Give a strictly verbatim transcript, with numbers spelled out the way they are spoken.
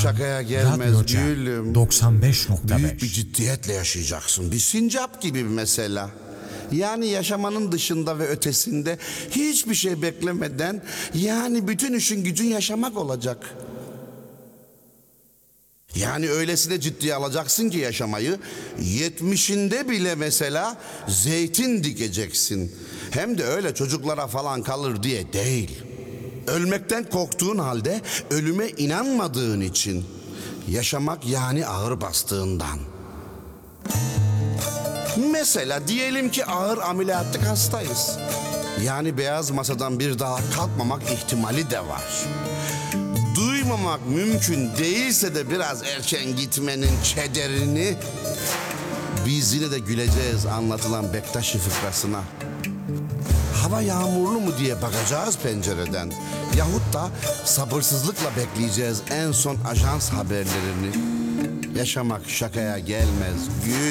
şakaya gelmez Radyo Cem gülüm. doksan beş nokta Büyük bir beş. ciddiyetle yaşayacaksın. Bir sincap gibi mesela. Yani yaşamanın dışında ve ötesinde hiçbir şey beklemeden, yani bütün işin gücün yaşamak olacak. Yani öylesine ciddiye alacaksın ki yaşamayı, yetmişinde bile mesela zeytin dikeceksin. Hem de öyle çocuklara falan kalır diye değil. Ölmekten korktuğun halde ölüme inanmadığın için. Yaşamak yani ağır bastığından. Mesela diyelim ki ağır ameliyatlık hastayız. Yani beyaz masadan bir daha kalkmamak ihtimali de var. Duymamak mümkün değilse de biraz erken gitmenin çederini, biz yine de güleceğiz anlatılan Bektaşi fıkrasına. Hava yağmurlu mu diye bakacağız pencereden. Yahut da sabırsızlıkla bekleyeceğiz en son ajans haberlerini. Yaşamak şakaya gelmez gül.